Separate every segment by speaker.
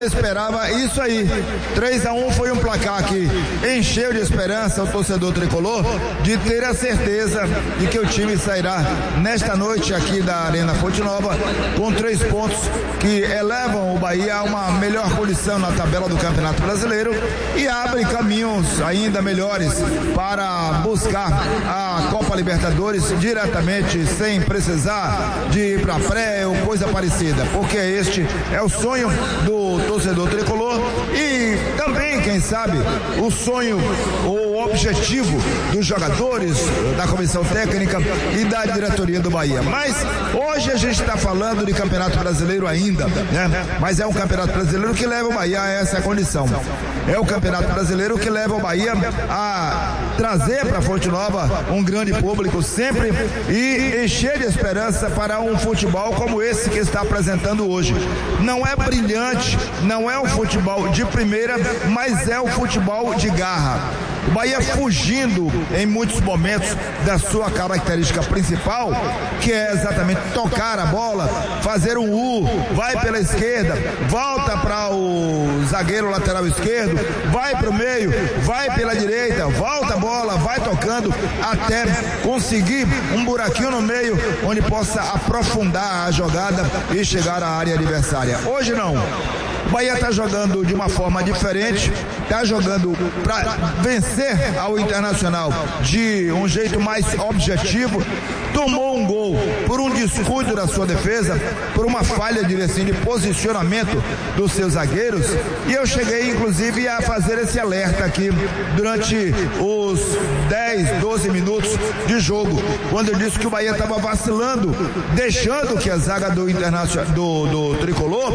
Speaker 1: Esperava isso aí. 3-1 foi um placar que encheu de esperança o torcedor tricolor de ter a certeza de que o time sairá nesta noite aqui da Arena Fonte Nova com 3 pontos que elevam o Bahia a uma melhor condição na tabela do Campeonato Brasileiro e abrem caminhos ainda melhores para buscar a Copa Libertadores diretamente, sem precisar de ir para pré ou coisa parecida, porque este é o sonho do torcedor tricolor e também, quem sabe, o sonho ou o objetivo dos jogadores, da comissão técnica e da diretoria do Bahia. Mas hoje a gente está falando de Campeonato Brasileiro ainda, né? Mas é um Campeonato Brasileiro que leva o Bahia a essa condição. É o Campeonato Brasileiro que leva o Bahia a trazer para Fonte Nova um grande público sempre e encher de esperança para um futebol como esse que está apresentando hoje. Não é brilhante, não é um futebol de primeira, mas é um futebol de garra. O Bahia fugindo em muitos momentos da sua característica principal, que é exatamente tocar a bola, fazer um U, vai pela esquerda, volta para o zagueiro lateral esquerdo, vai para o meio, vai pela direita, volta a bola, vai tocando até conseguir um buraquinho no meio onde possa aprofundar a jogada e chegar à área adversária. Hoje não. O Bahia está jogando de uma forma diferente, está jogando para vencer ao Internacional de um jeito mais objetivo. Tomou um gol por um descuido da sua defesa, por uma falha de posicionamento dos seus zagueiros, e eu cheguei inclusive a fazer esse alerta aqui durante os 10, 12 minutos de jogo, quando eu disse que o Bahia estava vacilando, deixando que a zaga do Internacional, do Tricolor,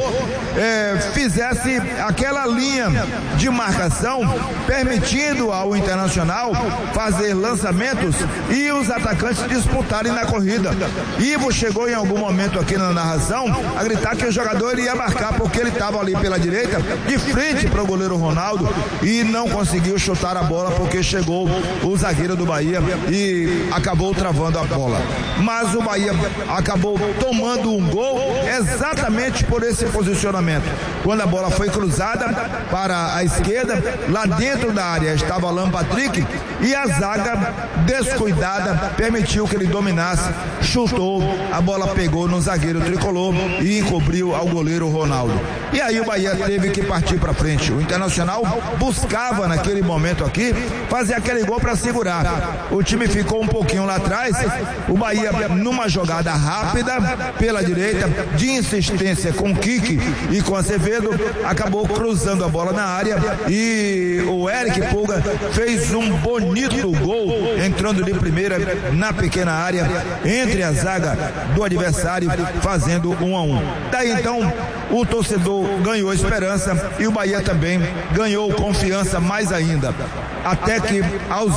Speaker 1: fizesse aquela linha de marcação, permitindo ao Internacional fazer lançamentos e os atacantes disputarem na corrida. Ivo chegou em algum momento aqui na narração a gritar que o jogador ia marcar porque ele estava ali pela direita, de frente para o goleiro Ronaldo, e não conseguiu chutar a bola porque chegou o zagueiro do Bahia e acabou travando a bola. Mas o Bahia acabou tomando um gol exatamente por esse posicionamento. Quando a bola foi cruzada para a esquerda, lá dentro da área estava Alan Patrick e a zaga descuidada permitiu que ele dominasse, chutou, a bola pegou no zagueiro tricolor e encobriu ao goleiro Ronaldo. E aí o Bahia teve que partir para frente. O Internacional buscava naquele momento aqui fazer aquele gol para segurar. O time ficou um pouquinho lá atrás, o Bahia numa jogada rápida pela direita, de insistência com Kiki e com Acevedo, acabou cruzando a bola na área e o Eric Pulga fez um bonito gol, entrando de primeira na pequena área, entre a zaga do adversário, fazendo 1-1. Daí então o torcedor ganhou esperança e o Bahia também ganhou confiança mais ainda, até que aos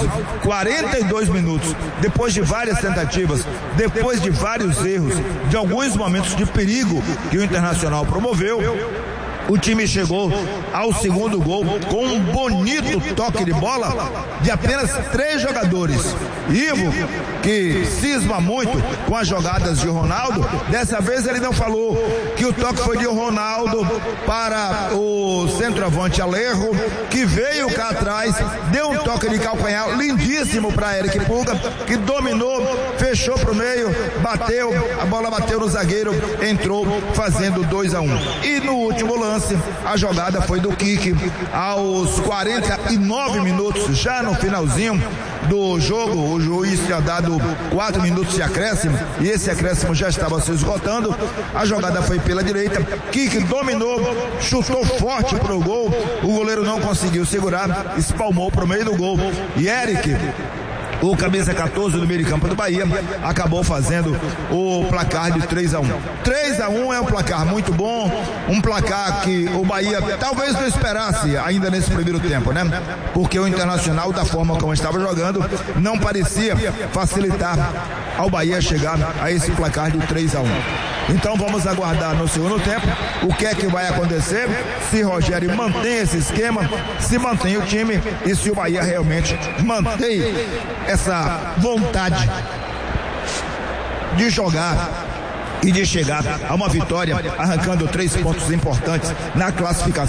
Speaker 1: 42 minutos, depois de várias tentativas, depois de vários erros, de alguns momentos de perigo que o Internacional promoveu, o time chegou ao segundo gol com um bonito toque de bola de apenas 3 jogadores. Ivo, que cisma muito com as jogadas de Ronaldo, dessa vez ele não falou que o toque foi de Ronaldo para o centroavante Alejo, que veio cá atrás, deu um toque de calcanhar lindíssimo para Eric Pulga, que dominou, fechou pro meio, bateu, a bola bateu no zagueiro, entrou fazendo 2-1. E no último lance, a jogada foi do Kiki aos 49 minutos, já no finalzinho do jogo. O juiz tinha dado 4 minutos de acréscimo e esse acréscimo já estava se esgotando. A jogada foi pela direita, Kiki dominou, chutou forte pro gol, o goleiro não conseguiu segurar, espalmou pro meio do gol e Eric, o camisa 14 do meio de campo do Bahia, acabou fazendo o placar de 3-1. 3-1 é um placar muito bom, um placar que o Bahia talvez não esperasse ainda nesse primeiro tempo, né? Porque o Internacional, da forma como estava jogando, não parecia facilitar ao Bahia chegar a esse placar de 3-1. Então vamos aguardar no segundo tempo o que é que vai acontecer, se Rogério mantém esse esquema, se mantém o time e se o Bahia realmente mantém essa vontade de jogar e de chegar a uma vitória, arrancando 3 pontos importantes na classificação